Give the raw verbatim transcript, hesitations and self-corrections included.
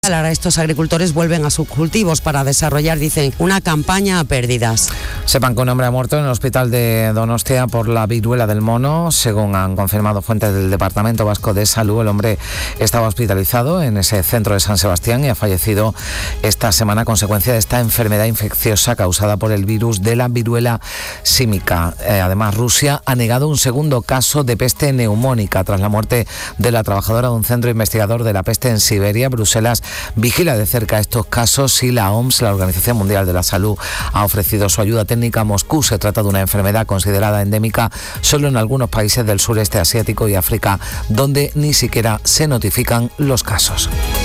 Ahora estos agricultores vuelven a sus cultivos para desarrollar, dicen, una campaña a pérdidas. Sepan que un hombre ha muerto en el hospital de Donostia por la viruela del mono. Según han confirmado fuentes del Departamento Vasco de Salud, el hombre estaba hospitalizado en ese centro de San Sebastián y ha fallecido esta semana a consecuencia de esta enfermedad infecciosa causada por el virus de la viruela símica. Eh, además, Rusia ha negado un segundo caso de peste neumónica tras la muerte de la trabajadora de un centro investigador de la peste en Siberia. Bruselas vigila de cerca estos casos y la O M S, la Organización Mundial de la Salud, ha ofrecido su ayuda técnica a Moscú. Se trata de una enfermedad considerada endémica solo en algunos países del sureste asiático y África, donde ni siquiera se notifican los casos.